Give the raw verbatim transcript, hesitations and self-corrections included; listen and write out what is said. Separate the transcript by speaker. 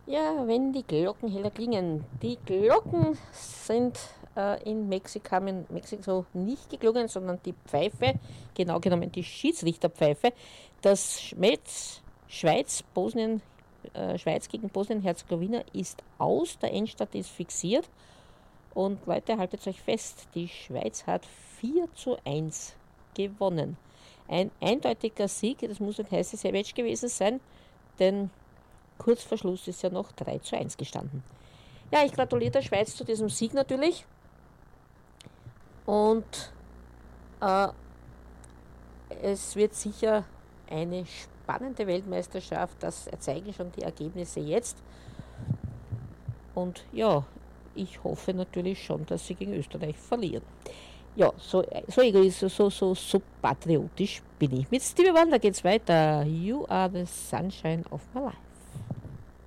Speaker 1: Ja, wenn die Glocken heller klingen. Die Glocken sind äh, in Mexiko, haben in Mexiko nicht geklungen, sondern die Pfeife, genau genommen die Schiedsrichterpfeife. Das Schmelz, Schweiz, Bosnien, äh, Schweiz gegen Bosnien-Herzegowina ist aus, der Endstand ist fixiert. Und Leute, haltet euch fest, die Schweiz hat vier zu eins gewonnen. Ein eindeutiger Sieg, das muss ein heißes Match gewesen sein, denn kurz vor Schluss ist ja noch drei zu eins gestanden. Ja, ich gratuliere der Schweiz zu diesem Sieg natürlich. Und äh, es wird sicher eine spannende Weltmeisterschaft, das erzeigen schon die Ergebnisse jetzt. Und ja, ich hoffe natürlich schon, dass sie gegen Österreich verlieren. Ja, so, so egoistisch, so, so, so patriotisch bin ich. Mit Stevie Wonder geht's weiter. You are the sunshine of my life.